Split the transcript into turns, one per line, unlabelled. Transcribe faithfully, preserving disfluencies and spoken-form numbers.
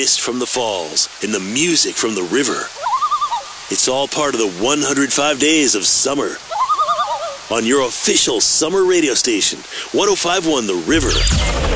mist from the falls and the music from the river. It's all part of the one hundred five days of summer on your official summer radio station, one oh five point one The River.